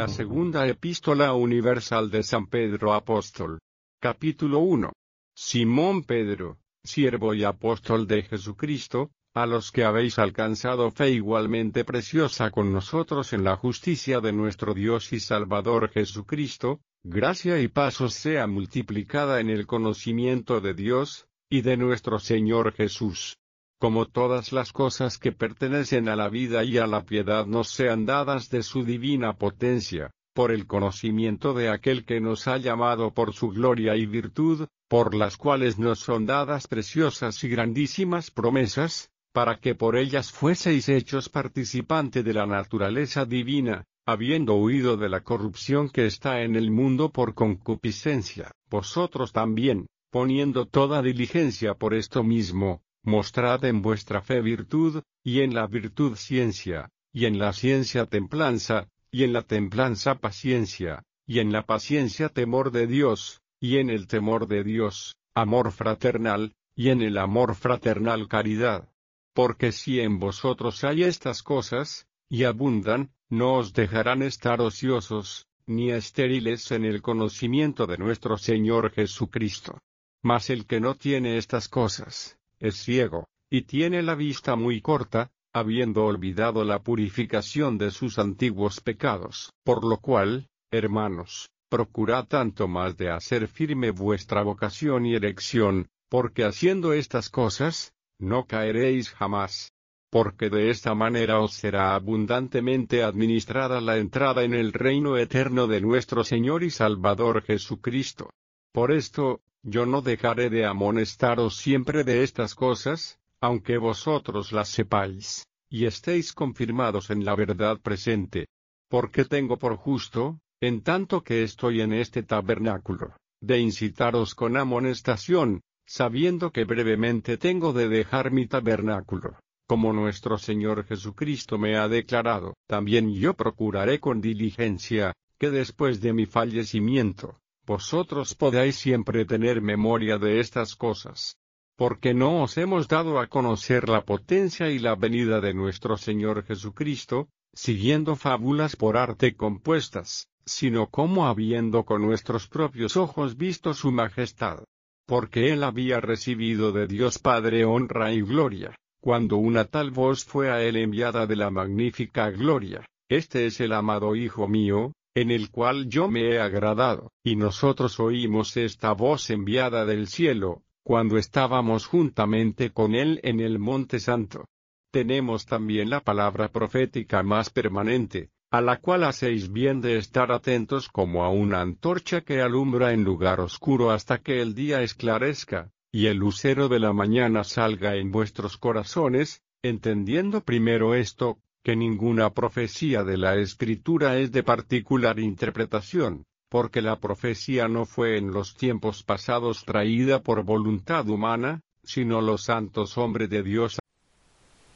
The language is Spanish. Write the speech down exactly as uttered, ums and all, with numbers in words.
la segunda epístola universal de San Pedro Apóstol. Capítulo uno. Simón Pedro, siervo y apóstol de Jesucristo, a los que habéis alcanzado fe igualmente preciosa con nosotros en la justicia de nuestro Dios y Salvador Jesucristo, gracia y paz os sea multiplicada en el conocimiento de Dios, y de nuestro Señor Jesús. Como todas las cosas que pertenecen a la vida y a la piedad nos sean dadas de su divina potencia, por el conocimiento de aquel que nos ha llamado por su gloria y virtud, por las cuales nos son dadas preciosas y grandísimas promesas, para que por ellas fueseis hechos participante de la naturaleza divina, habiendo huido de la corrupción que está en el mundo por concupiscencia, vosotros también, poniendo toda diligencia por esto mismo, mostrad en vuestra fe virtud, y en la virtud ciencia, y en la ciencia templanza, y en la templanza paciencia, y en la paciencia temor de Dios, y en el temor de Dios, amor fraternal, y en el amor fraternal caridad. Porque si en vosotros hay estas cosas, y abundan, no os dejarán estar ociosos, ni estériles en el conocimiento de nuestro Señor Jesucristo. Mas el que no tiene estas cosas, es ciego, y tiene la vista muy corta, habiendo olvidado la purificación de sus antiguos pecados. Por lo cual, hermanos, procurad tanto más de hacer firme vuestra vocación y elección, porque haciendo estas cosas, no caeréis jamás. Porque de esta manera os será abundantemente administrada la entrada en el reino eterno de nuestro Señor y Salvador Jesucristo. Por esto, yo no dejaré de amonestaros siempre de estas cosas, aunque vosotros las sepáis, y estéis confirmados en la verdad presente. Porque tengo por justo, en tanto que estoy en este tabernáculo, de incitaros con amonestación, sabiendo que brevemente tengo de dejar mi tabernáculo, como nuestro Señor Jesucristo me ha declarado. También yo procuraré con diligencia, que después de mi fallecimiento, vosotros podáis siempre tener memoria de estas cosas. Porque no os hemos dado a conocer la potencia y la venida de nuestro Señor Jesucristo, siguiendo fábulas por arte compuestas, sino como habiendo con nuestros propios ojos visto su majestad. Porque él había recibido de Dios Padre honra y gloria, cuando una tal voz fue a él enviada de la magnífica gloria: Este es el amado Hijo mío, en el cual yo me he agradado. Y nosotros oímos esta voz enviada del cielo, cuando estábamos juntamente con él en el Monte Santo. Tenemos también la palabra profética más permanente, a la cual hacéis bien de estar atentos como a una antorcha que alumbra en lugar oscuro hasta que el día esclarezca, y el lucero de la mañana salga en vuestros corazones, entendiendo primero esto, que ninguna profecía de la Escritura es de particular interpretación, porque la profecía no fue en los tiempos pasados traída por voluntad humana, sino los santos hombres de Dios